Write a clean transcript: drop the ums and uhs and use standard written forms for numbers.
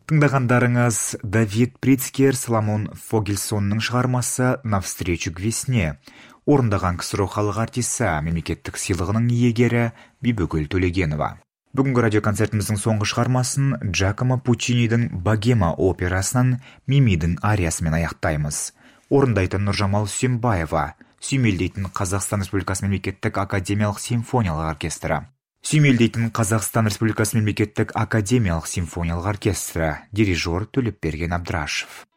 Тыңдағандарыңыз Давид Прицкер, Соломон Фогельсонның шығармасы «Навстречу к весне». Орындаған КСРО халық артисі, мемлекеттік сыйлығының иегері Бибігүл Төлегенова. Бүгінгі радиоконцертіміздің соңғы шығармасын Джакомо Пуччинидің «Богема» операсынан Мимидің ариясымен аяқтаймыз. Орындайтын Нұржамал Сүйембаева, сүйемелдейтін Қазақстан Республикасы мемлекеттік академиялық симфониялық оркестрі. Сүйемелдейтін Қазақстан Республикасы мемлекеттік академиялық симфониялық оркестрі, дирижер Төлепберген Абдрашев.